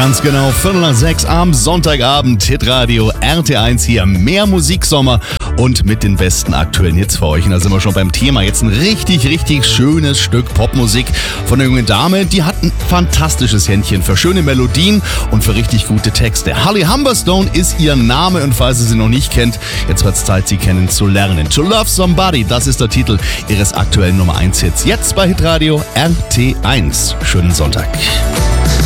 Ganz genau, 5:45 am Sonntagabend, Hitradio RT1 hier, mehr Musiksommer und mit den besten aktuellen Hits für euch. Und da sind wir schon beim Thema. Jetzt ein richtig, richtig schönes Stück Popmusik von einer jungen Dame, die hat ein fantastisches Händchen für schöne Melodien und für richtig gute Texte. Holly Humberstone ist ihr Name und falls ihr sie noch nicht kennt, jetzt wird es Zeit, sie kennenzulernen. To Love Somebody, das ist der Titel ihres aktuellen Nummer 1 Hits. Jetzt bei Hitradio RT1. Schönen Sonntag.